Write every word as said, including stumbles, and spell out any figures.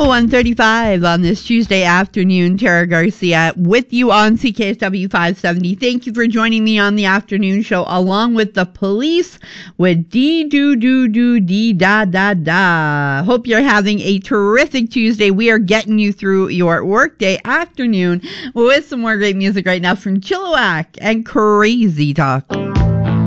one thirty-five on this Tuesday afternoon. Tara Garcia with you on C K S W five seventy. Thank you for joining me on the afternoon show, along with the police with dee doo doo doo dee da da da. Hope you're having a terrific Tuesday. We are getting you through your workday afternoon with some more great music right now from Chilliwack and Crazy Talk.